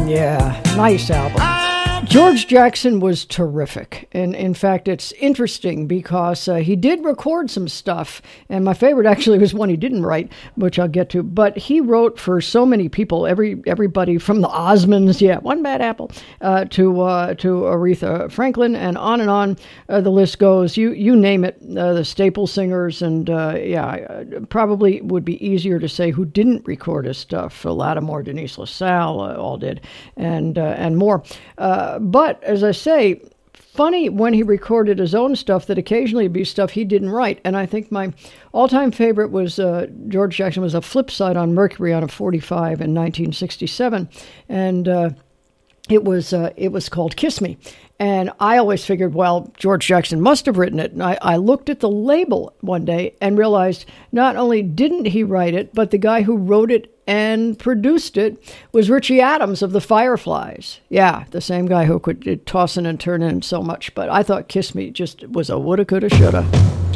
Yeah, nice album. George Jackson was terrific. And in fact, it's interesting because he did record some stuff. And my favorite actually was one he didn't write, which I'll get to. But he wrote for so many people, everybody from the Osmonds, One Bad Apple, to Aretha Franklin, and on the list goes. You name it, the staple singers. And probably would be easier to say who didn't record his stuff. Lattimore, Denise LaSalle all did, and more. But as I say, funny when he recorded his own stuff that occasionally would be stuff he didn't write. And I think my all-time favorite was George Jackson was a flip side on Mercury on a 45 in 1967, and it was called Kiss Me. And I always figured, well, George Jackson must have written it. And I looked at the label one day and realized not only didn't he write it, but the guy who wrote it and produced it was Richie Adams of the Fireflies. Yeah, the same guy who could toss in and turn in so much. But I thought Kiss Me just was a woulda, coulda, shoulda.